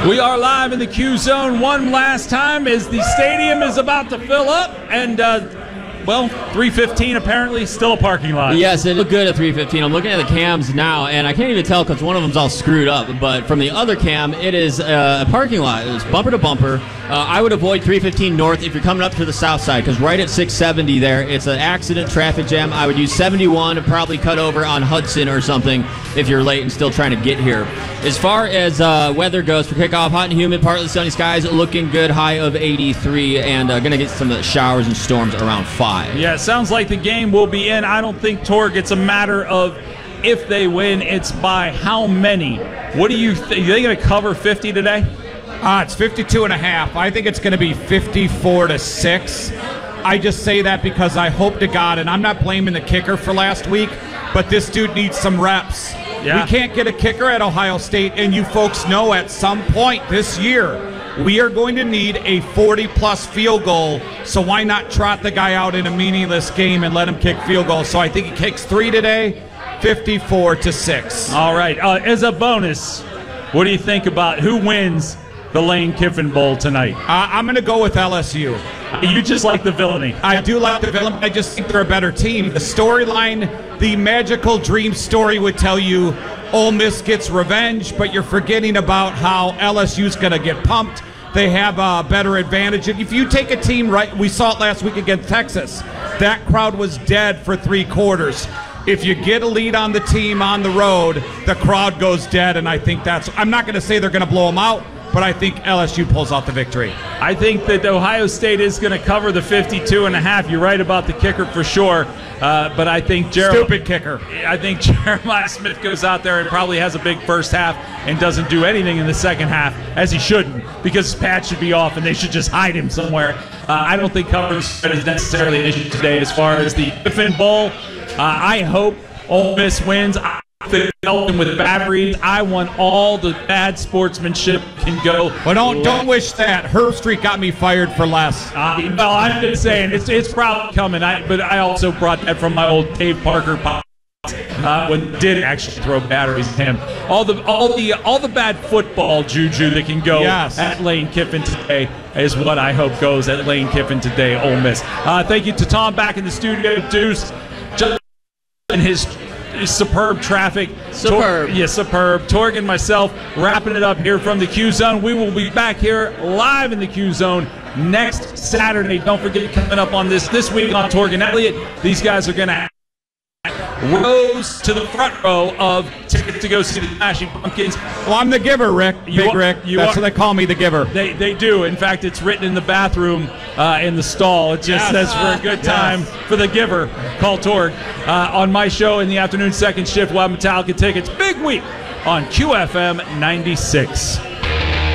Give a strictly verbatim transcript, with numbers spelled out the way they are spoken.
We are live in the Q Zone one last time as the stadium is about to fill up, and uh, well, three fifteen apparently still a parking lot. Yes, it looked good at three fifteen. I'm looking at the cams now, and I can't even tell because one of them's all screwed up. But from the other cam, it is uh, a parking lot. It's bumper to bumper. Uh, I would avoid three fifteen north if you're coming up to the south side, because right at six seventy there, it's an accident traffic jam. I would use seventy-one and probably cut over on Hudson or something if you're late and still trying to get here. As far as uh, weather goes for kickoff, hot and humid, partly sunny skies, looking good, high of eighty-three, and uh, going to get some of the showers and storms around five. Yeah, it sounds like the game will be in. I don't think, Torg, it's a matter of if they win, it's by how many. What do you think? Are they going to cover fifty today? Uh, it's fifty-two and a half. I think it's going to be fifty-four to six. I just say that because I hope to God, and I'm not blaming the kicker for last week, but this dude needs some reps. Yeah. We can't get a kicker at Ohio State, and you folks know at some point this year we are going to need a forty-plus field goal, so why not trot the guy out in a meaningless game and let him kick field goals? So I think he kicks three today, fifty-four to six. All right. Uh, as a bonus, what do you think about who wins the Lane Kiffin Bowl tonight? Uh, I'm going to go with L S U. You just like the villainy. I do like the villain. I just think they're a better team. The storyline, the magical dream story would tell you Ole Miss gets revenge, but you're forgetting about how L S U's going to get pumped. They have a better advantage. If you take a team, right, we saw it last week against Texas. That crowd was dead for three quarters. If you get a lead on the team on the road, the crowd goes dead, and I think that's – I'm not going to say they're going to blow them out, but I think L S U pulls out the victory. I think that Ohio State is going to cover the fifty-two and a half. You're right about the kicker for sure, uh, but I think Jeremiah, stupid kicker. I think Jeremiah Smith goes out there and probably has a big first half and doesn't do anything in the second half, as he shouldn't, because his pad should be off and they should just hide him somewhere. Uh, I don't think coverage is necessarily an issue today as far as the Kiffin Bowl. Uh, I hope Ole Miss wins. I think Elton with batteries. I want all the bad sportsmanship can go. Well, don't don't wish that. Herbstreit got me fired for less. Uh, well, I'm just saying it's it's probably coming. I, but I also brought that from my old Dave Parker pop. Uh, when did actually throw batteries at him. All the all the all the bad football juju that can go yes. at Lane Kiffin today is what I hope goes at Lane Kiffin today. Ole Miss. Uh, thank you to Tom back in the studio. Deuce. Just in his, his superb traffic. Superb. Tor- yeah, superb. Torg and myself wrapping it up here from the Q Zone. We will be back here live in the Q Zone next Saturday. Don't forget, coming up on this this week on Torg and Elliott, these guys are going to rows to the front row of tickets to go see the Smashing Pumpkins. Well, I'm the giver, Rick. You Big are, Rick. You That's are, what they call me, the giver. They they do. In fact, it's written in the bathroom uh, in the stall. It just Yes. says for a good time Yes. for the giver. Call Torg. Uh, on my show in the afternoon, second shift, we'll have Metallica tickets. Big week on Q F M ninety-six.